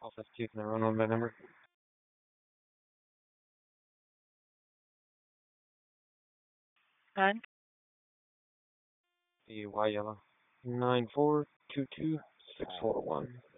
2, can I run one by number? And The Y yellow. 9422641.